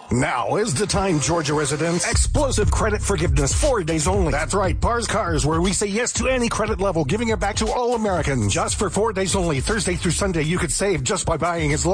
Now is the time, Georgia residents. Explosive credit forgiveness, 4 days only. That's right, Bars Cars, where we say yes to any credit level, giving it back to all Americans. Just for 4 days only, Thursday through Sunday, you could save just by buying as low